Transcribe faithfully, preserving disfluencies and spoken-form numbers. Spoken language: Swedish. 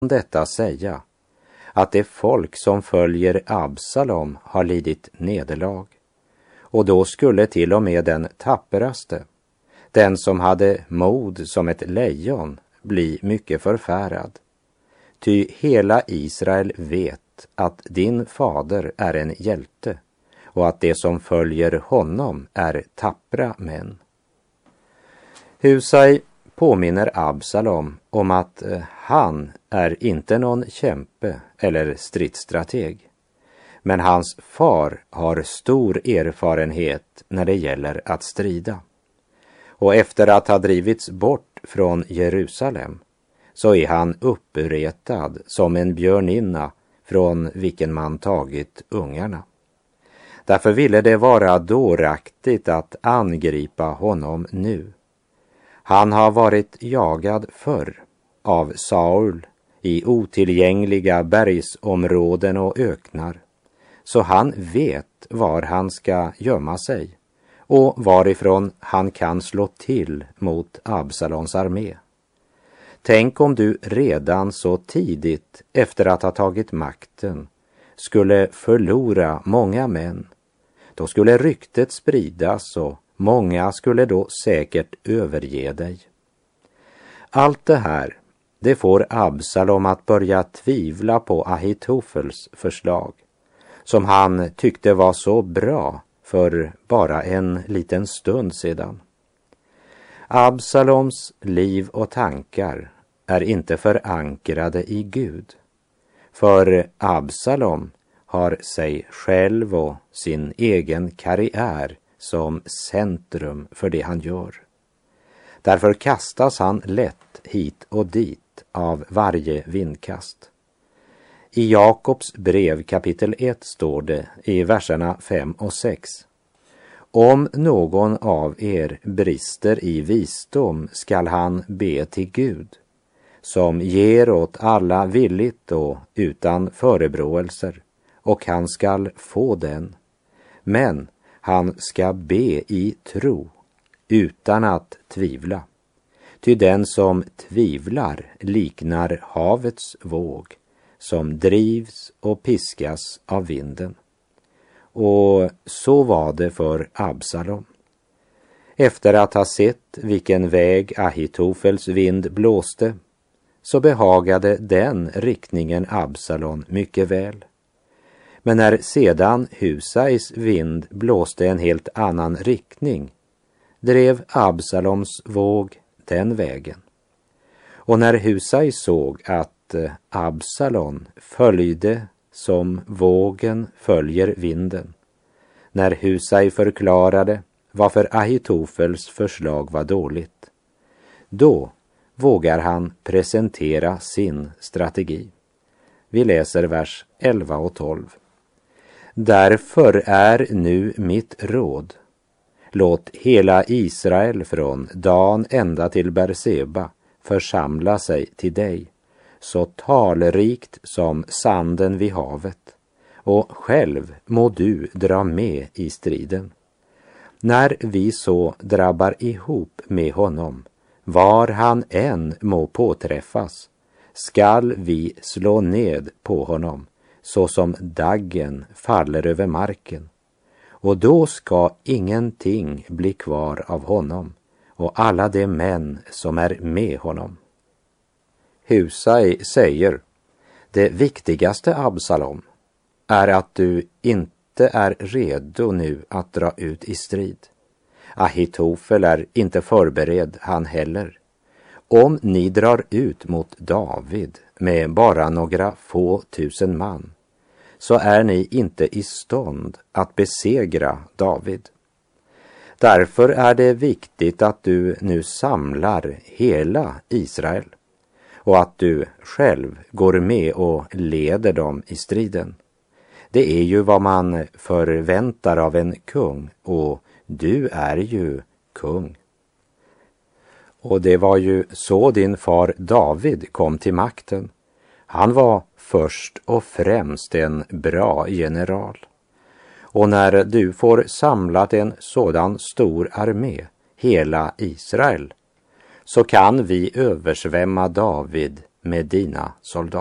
detta säga att det folk som följer Absalom har lidit nederlag. Och då skulle till och med den tapperaste, den som hade mod som ett lejon, bli mycket förfärad. Ty hela Israel vet att din fader är en hjälte och att det som följer honom är tappra män. Husai påminner Absalom om att han är inte någon kämpe eller stridsstrateg. Men hans far har stor erfarenhet när det gäller att strida. Och efter att ha drivits bort från Jerusalem så är han uppretad som en björninna från vilken man tagit ungarna. Därför ville det vara dåraktigt att angripa honom nu. Han har varit jagad förr av Saul i otillgängliga bergsområden och öknar, så han vet var han ska gömma sig och varifrån han kan slå till mot Absalons armé. Tänk om du redan så tidigt efter att ha tagit makten skulle förlora många män. Då skulle ryktet spridas och många skulle då säkert överge dig. Allt det här, det får Absalom att börja tvivla på Ahitofels förslag, som han tyckte var så bra för bara en liten stund sedan. Absaloms liv och tankar är inte förankrade i Gud, för Absalom har sig själv och sin egen karriär som centrum för det han gör. Därför kastas han lätt hit och dit av varje vindkast. I Jakobs brev kapitel ett står det i verserna fem och sex: Om någon av er brister i visdom skall han be till Gud, som ger åt alla villigt och utan förebråelser, och han skall få den. Men han ska be i tro, utan att tvivla. Ty den som tvivlar liknar havets våg, som drivs och piskas av vinden. Och så var det för Absalom. Efter att ha sett vilken väg Ahitofels vind blåste, så behagade den riktningen Absalom mycket väl. Men när sedan Husais vind blåste en helt annan riktning, drev Absaloms våg den vägen. Och när Husai såg att Absalom följde som vågen följer vinden, när Husai förklarade varför Ahitofels förslag var dåligt, då vågar han presentera sin strategi. Vi läser vers elva och tolv. Därför är nu mitt råd: låt hela Israel från Dan ända till Berseba församla sig till dig, så talrikt som sanden vid havet, och själv må du dra med i striden. När vi så drabbar ihop med honom, var han än må påträffas, skall vi slå ned på honom, så som daggen faller över marken. Och då ska ingenting bli kvar av honom och alla de män som är med honom. Husai säger: det viktigaste, Absalom, är att du inte är redo nu att dra ut i strid. Ahitofel är inte förberedd han heller. Om ni drar ut mot David med bara några få tusen man, så är ni inte i stånd att besegra David. Därför är det viktigt att du nu samlar hela Israel och att du själv går med och leder dem i striden. Det är ju vad man förväntar av en kung, och du är ju kung. Och det var ju så din far David kom till makten. Han var först och främst en bra general. Och när du får samlat en sådan stor armé, hela Israel, så kan vi översvämma David med dina soldater.